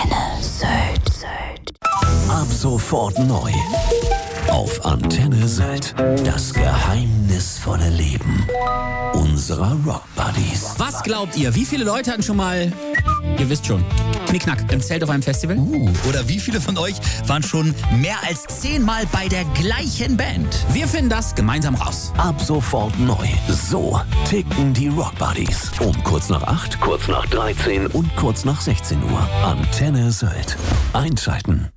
Antenne Sylt. Ab sofort neu. Auf Antenne Sylt. Das geheimnisvolle Leben unserer Rock-Buddies. Was glaubt ihr? Wie viele Leute hatten schon mal, ihr wisst schon, Knickknack im Zelt auf einem Festival? Oder wie viele von euch waren schon mehr als 10-mal bei der gleichen Band? Wir finden das gemeinsam raus. Ab sofort neu. So ticken die Rock-Buddies. Um kurz nach 8, kurz nach 13 und kurz nach 16 Uhr. Antenne Sylt. Einschalten.